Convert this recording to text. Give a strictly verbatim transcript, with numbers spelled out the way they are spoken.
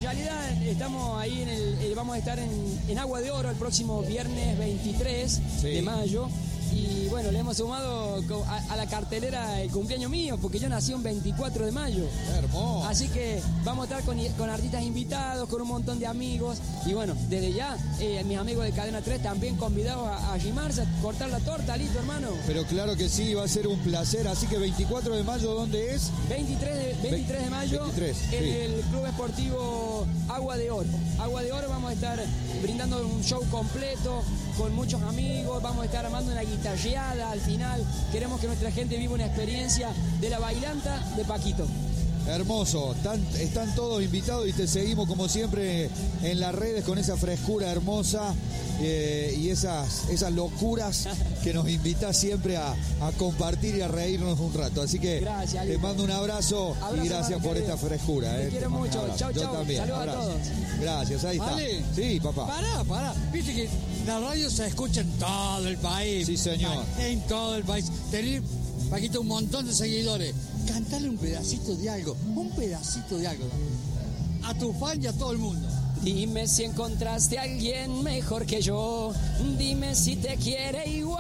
realidad estamos ahí en el, eh, vamos a estar en, en Agua de Oro el próximo viernes veintitrés sí. de mayo. Y bueno, le hemos sumado a, a la cartelera el cumpleaños mío, porque yo nací un veinticuatro de mayo. Hermoso. Así que vamos a estar con, con artistas invitados, con un montón de amigos. Y bueno, desde ya, eh, mis amigos de Cadena tres también convidados a, a arrimarse, a cortar la torta, listo, hermano. Pero claro que sí, va a ser un placer. Así que veinticuatro de mayo, ¿dónde es? veintitrés de, veintitrés de mayo, veintitrés, en sí. el Club Esportivo Agua de Oro. Agua de Oro, vamos a estar brindando un show completo con muchos amigos, vamos a estar armando una guitarreada al final. Queremos que nuestra gente viva una experiencia de la bailanta de Paquito. Hermoso, están, están todos invitados y te seguimos como siempre en las redes con esa frescura hermosa eh, y esas, esas locuras que nos invitas siempre a, a compartir y a reírnos un rato. Así que gracias, te mando un abrazo, abrazo y gracias por esta frescura. Te eh. quiero te mucho, chau, Yo chau. también. Saludos abrazo. a todos. Gracias, ahí ¿Vale? está. Sí, papá. Pará, pará. Viste que la radio se escucha en todo el país. Sí, señor. En todo el país. Tenés, Paquito, un montón de seguidores. Cantale un pedacito de algo, un pedacito de algo. A tu fan y a todo el mundo. Dime si encontraste a alguien mejor que yo. Dime si te quiere igual.